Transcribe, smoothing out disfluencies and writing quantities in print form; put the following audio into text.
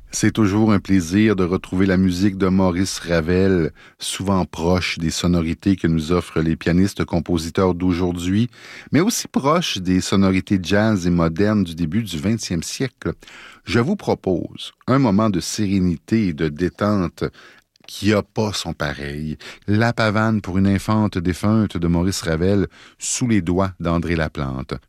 C'est toujours un plaisir de retrouver la musique de Maurice Ravel, souvent proche des sonorités que nous offrent les pianistes-compositeurs d'aujourd'hui, mais aussi proche des sonorités jazz et modernes du début du 20e siècle. Je vous propose un moment de sérénité et de détente qui n'a pas son pareil. La pavane pour une infante défunte de Maurice Ravel sous les doigts d'André Laplante.